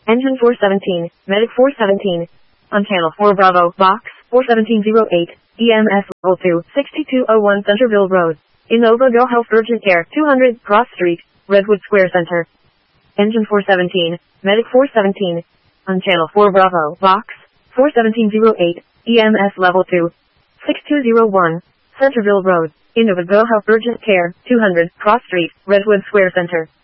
Engine 417, Medic 417. On Channel 4 Bravo, Box 41708, EMS Level 2, 6201 Centerville Road. Innova Go Health Urgent Care, 200 Cross Street, Redwood Square Center. Engine 417, Medic 417. On Channel 4 Bravo, Box 41708, EMS Level 2, 6201, Centerville Road. Innova Go Health Urgent Care, 200 Cross Street, Redwood Square Center.